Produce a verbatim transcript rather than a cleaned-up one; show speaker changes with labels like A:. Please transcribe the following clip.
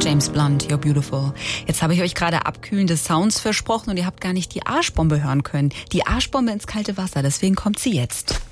A: James Blunt, You're Beautiful. Jetzt habe ich euch gerade abkühlende Sounds versprochen und ihr habt gar nicht die Arschbombe hören können. Die Arschbombe ins kalte Wasser, deswegen kommt sie jetzt.